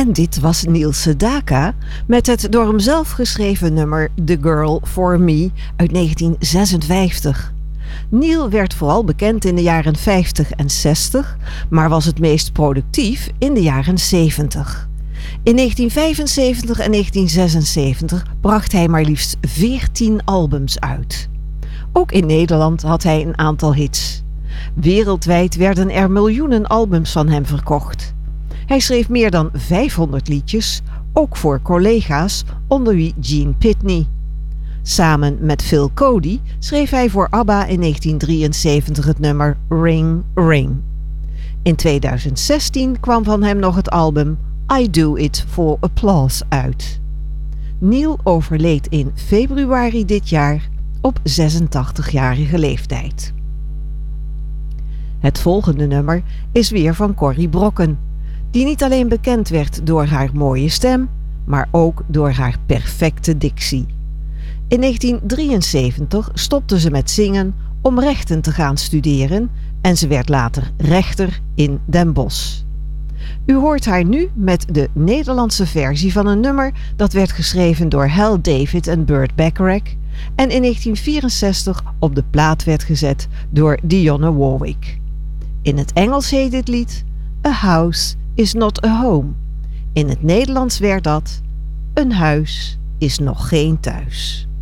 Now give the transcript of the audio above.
En dit was Neil Sedaka met het door hem zelf geschreven nummer The Girl for Me uit 1956. Neil werd vooral bekend in de jaren 50 en 60, maar was het meest productief in de jaren 70. In 1975 en 1976 bracht hij maar liefst 14 albums uit. Ook in Nederland had hij een aantal hits. Wereldwijd werden er miljoenen albums van hem verkocht. Hij schreef meer dan 500 liedjes, ook voor collega's, onder wie Gene Pitney. Samen met Phil Cody schreef hij voor ABBA in 1973 het nummer Ring Ring. In 2016 kwam van hem nog het album I Do It For Applause uit. Neil overleed in februari dit jaar op 86-jarige leeftijd. Het volgende nummer is weer van Corrie Brokken, die niet alleen bekend werd door haar mooie stem, maar ook door haar perfecte dictie. In 1973 stopte ze met zingen om rechten te gaan studeren en ze werd later rechter in Den Bosch. U hoort haar nu met de Nederlandse versie van een nummer dat werd geschreven door Hal David en Burt Bacharach en in 1964 op de plaat werd gezet door Dionne Warwick. In het Engels heet dit lied A House is Not a Home. In het Nederlands werd dat Een huis is nog geen thuis.